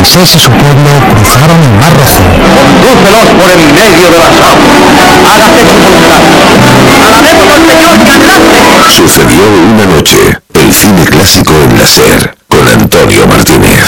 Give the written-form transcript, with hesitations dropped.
francés y su pueblo cruzaron el Mar Rojo. Condúcelos por en medio de las aguas. Hágase su voluntad. ¡Alabemos al Señor cantante! Sucedió una noche. El cine clásico en la SER.